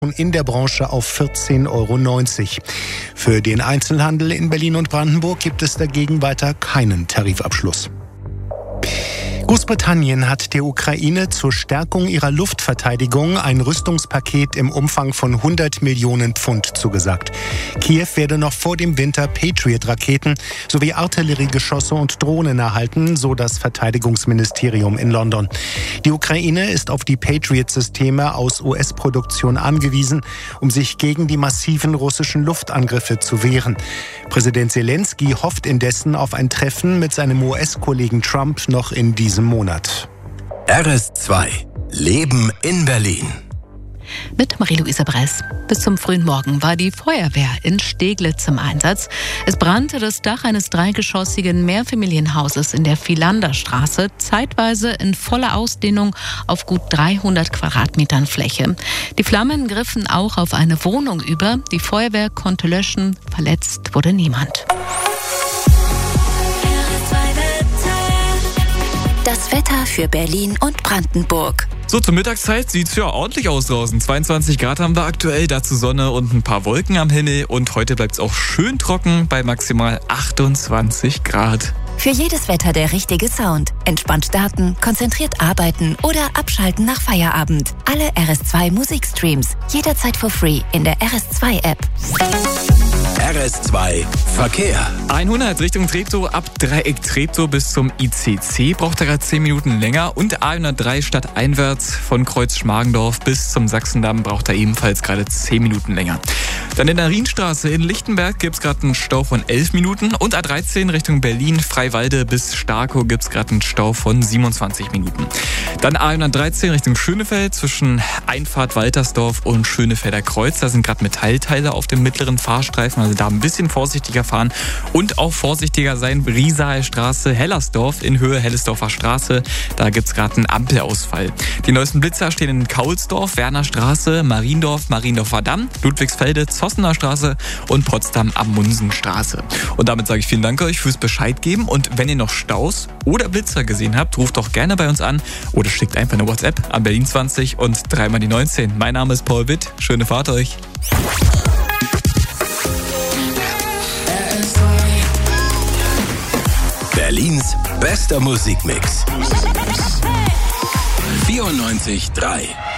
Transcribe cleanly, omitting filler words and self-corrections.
in der Branche auf 14,90 €. Für den Einzelhandel in Berlin und Brandenburg gibt es dagegen weiter keinen Tarifabschluss. Großbritannien hat der Ukraine zur Stärkung ihrer Luftverteidigung ein Rüstungspaket im Umfang von 100 Millionen Pfund zugesagt. Kiew werde noch vor dem Winter Patriot-Raketen sowie Artilleriegeschosse und Drohnen erhalten, so das Verteidigungsministerium in London. Die Ukraine ist auf die Patriot-Systeme aus US-Produktion angewiesen, um sich gegen die massiven russischen Luftangriffe zu wehren. Präsident Zelensky hofft indessen auf ein Treffen mit seinem US-Kollegen Trump noch in diesem Monat. RS2 Leben in Berlin. Mit Marie-Louise Bress. Bis zum frühen Morgen war die Feuerwehr in Steglitz im Einsatz. Es brannte das Dach eines dreigeschossigen Mehrfamilienhauses in der Vilanderstraße, zeitweise in voller Ausdehnung auf gut 300 Quadratmetern Fläche. Die Flammen griffen auch auf eine Wohnung über. Die Feuerwehr konnte löschen, verletzt wurde niemand. Das Wetter für Berlin und Brandenburg. So, zur Mittagszeit sieht's ja ordentlich aus draußen. 22 Grad haben wir aktuell, dazu Sonne und ein paar Wolken am Himmel. Und heute bleibt's auch schön trocken bei maximal 28 Grad. Für jedes Wetter der richtige Sound. Entspannt starten, konzentriert arbeiten oder abschalten nach Feierabend. Alle RS2 Musikstreams jederzeit for free in der RS2 App. RS2 Verkehr. 100 Richtung Treptow, ab Dreieck Treptow bis zum ICC braucht er gerade 10 Minuten länger. Und A103 stadteinwärts von Kreuz Schmargendorf bis zum Sachsendamm braucht er ebenfalls gerade 10 Minuten länger. Dann in der Rienstraße in Lichtenberg gibt es gerade einen Stau von 11 Minuten. Und A13 Richtung Berlin, Freiwalde bis Starkow gibt es gerade einen Stau von 27 Minuten. Dann A113 Richtung Schönefeld zwischen Einfahrt Waltersdorf und Schönefelder Kreuz. Da sind gerade Metallteile auf dem mittleren Fahrstreifen, also da ein bisschen vorsichtiger fahren und auch vorsichtiger sein. Riesaer Straße, Hellersdorf in Höhe Hellesdorfer Straße, da gibt es gerade einen Ampelausfall. Die neuesten Blitzer stehen in Kaulsdorf, Werner Straße, Mariendorf, Mariendorfer Damm, Ludwigsfelde, Zossener Straße und Potsdam am Munsenstraße. Und damit sage ich vielen Dank euch fürs Bescheid geben und wenn ihr noch Staus oder Blitzer gesehen habt, ruft doch gerne bei uns an oder schickt einfach eine WhatsApp an Berlin 20 und 3 mal die 19. Mein Name ist Paul Witt, schöne Fahrt euch. Berlins bester Musikmix. 94.3